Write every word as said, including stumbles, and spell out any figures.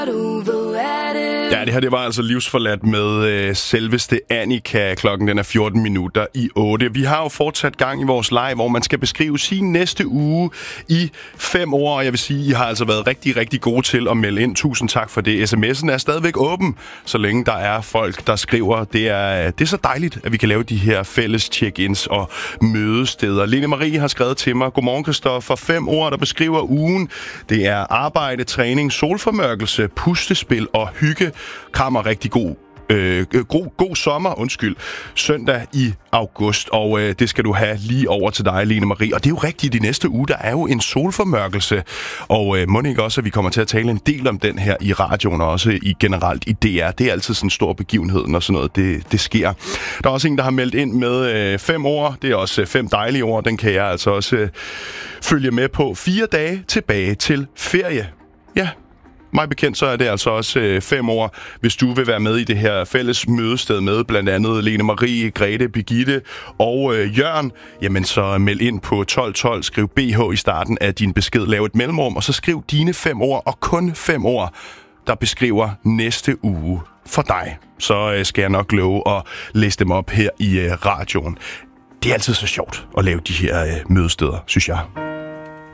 Ja, det her det var altså livsforladt med øh, selveste Annika. Klokken den er fjorten minutter i otte. Vi har jo fortsat gang i vores leg, hvor man skal beskrive sin næste uge i fem år. Og jeg vil sige, I har altså været rigtig, rigtig gode til at melde ind. Tusind tak for det. sms'en er stadigvæk åben, så længe der er folk, der skriver. Det er, det er så dejligt, at vi kan lave de her fælles check-ins og mødesteder. Lene Marie har skrevet til mig. Godmorgen, Christoffer. Fem ord, der beskriver ugen. Det er arbejde, træning, solformørkelse, pustespil og hygge. Krammer rigtig god, øh, god, god sommer, undskyld, søndag i august, og øh, det skal du have lige over til dig, Lene Marie. Og det er jo rigtigt, i de næste uge, der er jo en solformørkelse, og øh, må ikke også, at vi kommer til at tale en del om den her i radioen, og også i generelt i D R. Det er altid sådan en stor begivenhed, når sådan noget, det, det sker. Der er også en, der har meldt ind med øh, fem ord. Det er også øh, fem dejlige ord. Den kan jeg altså også øh, følge med på. Fire dage tilbage til ferie. Ja, mig bekendt, så er det altså også øh, fem år, hvis du vil være med i det her fælles mødested med blandt andet Lene Marie, Grete, Birgitte og øh, Jørgen. Jamen så meld ind på tolv tolv, skriv B H i starten af din besked, lav et mellemrum, og så skriv dine fem ord, og kun fem ord, der beskriver næste uge for dig. Så øh, skal jeg nok love at læse dem op her i øh, radioen. Det er altid så sjovt at lave de her øh, mødesteder, synes jeg.